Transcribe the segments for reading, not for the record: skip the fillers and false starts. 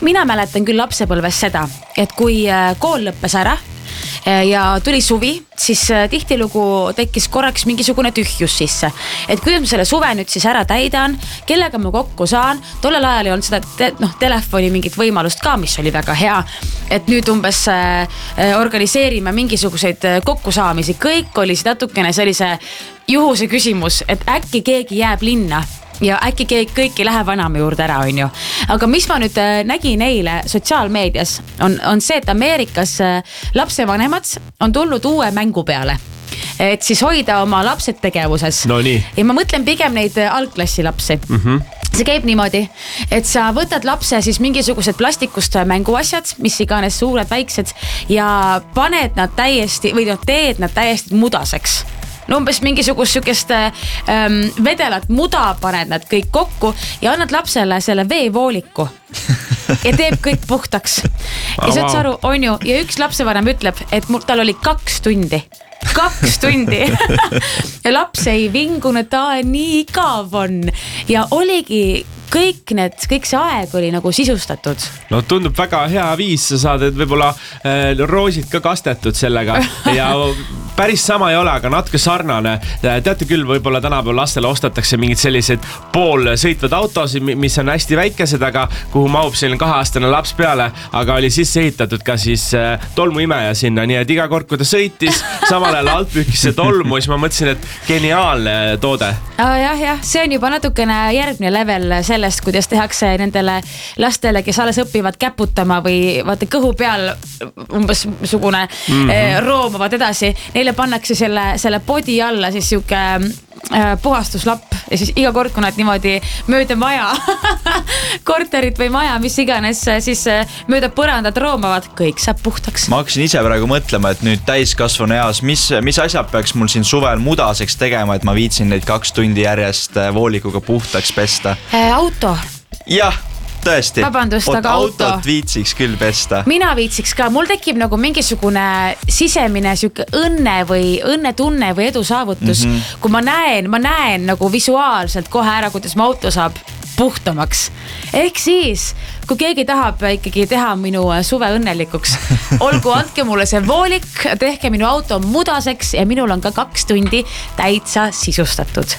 mina mäletan küll lapsepõlves seda, et kui kool lõppes ära ja tuli suvi, siis tihtilugu tekkis korraks mingisugune tühjus sisse. Et kuidas ma selle suve nüüd siis ära täidan, kellega ma kokku saan. Tollel ajal ei olnud seda telefoni mingit võimalust ka, mis oli väga hea. Et nüüd umbes organiseerime mingisuguseid kokkusaamisi. Kõik oli natukene sellise juhuse küsimus, et äkki keegi jääb linna. Ja äkki kõik ei lähe vanama juurde ära, on ju. Aga mis ma nüüd nägin eile sotsiaalmeedias on see, et Ameerikas lapsevanemad on tulnud uue mängu peale. Et siis hoida oma lapsed tegevuses. No nii. Ja ma mõtlen pigem neid algklassi lapsi. See käib niimoodi, et sa võtad lapse siis mingisugused plastikust mänguasjad, mis iganes suured, väiksed ja paned nad täiesti või teed nad täiesti mudaseks. No umbes mingisugust sükest vedelat muda paned nad kõik kokku ja annad lapsele selle veevooliku ja teeb kõik puhtaks. Ja saad aru, on ju, ja üks lapsevanem ütleb, et tal oli 2 tundi. 2 tundi. Ja laps ei vingunud, ta nii igav on. Ja oligi kõik see aeg oli nagu sisustatud. No tundub väga hea viis, sa saad, et võib-olla roosid ka kastetud sellega ja päris sama ei ole, aga natuke sarnane. Teate küll, võib-olla tänapäeval lastele ostatakse mingid sellised poolsõitvad autosid, mis on hästi väikesed, aga kuhu mahub selline 2-aastane laps peale, aga oli sisse ehitatud ka siis tolmuimeja sinna, nii et iga kord, kui ta sõitis, samal ajal alt pühkis see tolmu, siis ma mõtlesin, et geniaalne toode. Jah, see on juba natukene järgmine level sellest, kuidas tehakse nendele lastele, kes alles õpivad käputama või vaata kõhu peal umbes sugune roomavad edasi. Neile pannakse selle podi alla siis siuke puhastuslapp ja siis iga kord, kui nad niimoodi mööda maja, korterit või maja, mis iganes, siis mööda põrandad roomavad, kõik saab puhtaks. Ma hakkasin ise praegu mõtlema, et nüüd täiskasvanu eas, mis asjad peaks mul siin suvel mudaseks tegema, et ma viitsin neid 2 tundi järjest voolikuga puhtaks pesta? Auto. Jah, tõesti. Vabandust, aga autot viitsiks küll pesta. Mina viitsiks ka, mul tekib nagu mingisugune sisemine siuke õnnetunne või edusaavutus. Kui ma näen nagu visuaalselt kohe ära, kuidas mu auto saab puhtamaks. Ehk siis, kui keegi tahab ikkagi teha minu suve õnnelikuks, olgu andke mulle see voolik, tehke minu auto mudaseks ja minul on ka 2 tundi täitsa sisustatud.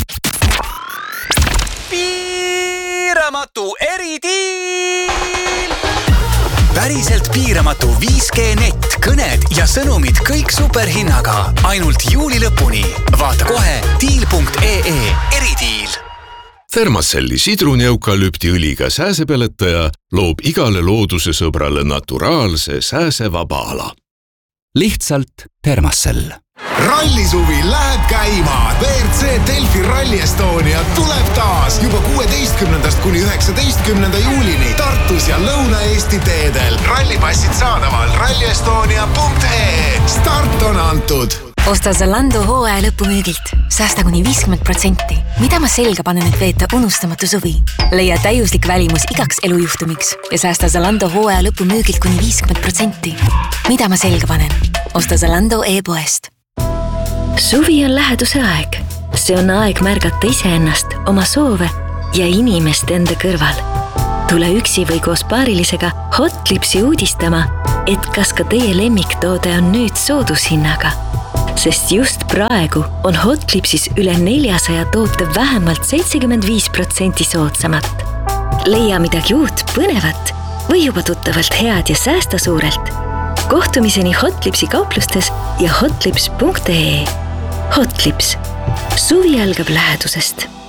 Piiramatu eridiil! Päriselt piiramatu 5G net, kõned ja sõnumid kõik superhinnaga. Ainult juuli lõpuni. Vaata kohe deal.ee eridiil. Thermacelli sidruni-eukalüptiõliga sääsepeletaja loob igale looduse sõbrale naturaalse sääsevaba ala. Lihtsalt Thermacell. Rallisuvi läheb käima. WRC Delfi Rally Estonia tuleb taas juba 16. kuni 19. juulini Tartus ja Lõuna-Eesti teedel. Rallipassid saadaval rallyestonia.ee. Start on antud. Osta Zalando hooaja lõpumüügilt. Säästa kuni 50%. Mida ma selga panen, et veeta unustamatu suvi? Leia täiuslik välimus igaks elujuhtumiks ja säästa Zalando hooaja lõpumüügilt kuni 50%. Mida ma selga panen? Osta Zalando e-poest. Suvi on läheduse aeg. See on aeg märgata iseennast, oma soove ja inimest enda kõrval. Tule üksi või koos paarilisega Hotlipsi uudistama, et kas ka teie lemmiktoode on nüüd soodushinnaga. Sest just praegu on Hotlipsis üle 400 toote vähemalt 75% soodsamat. Leia midagi uut, põnevat või juba tuttavalt head ja säästa suurelt. Kohtumiseni Hotlipsi kauplustes ja hotlips.ee. Hotlips. Suvi algab lähedusest.